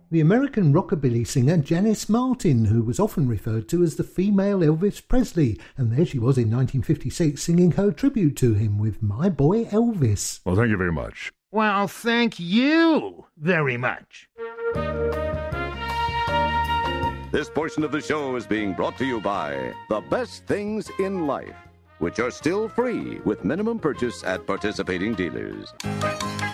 the American rockabilly singer Janis Martin, who was often referred to as the female Elvis Presley, and there she was in 1956 singing her tribute to him with My Boy Elvis. Well, thank you very much. Well, thank you very much. This portion of the show is being brought to you by The Best Things in Life, which are still free with minimum purchase at participating dealers.